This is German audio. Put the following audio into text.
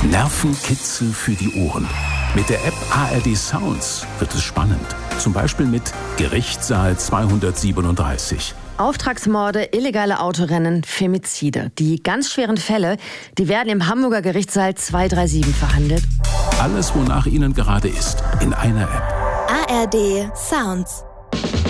Nervenkitzel für die Ohren. Mit der App ARD Sounds wird es spannend. Zum Beispiel mit Gerichtssaal 237. Auftragsmorde, illegale Autorennen, Femizide. Die ganz schweren Fälle, die werden im Hamburger Gerichtssaal 237 verhandelt. Alles, wonach Ihnen gerade ist, in einer App. ARD Sounds.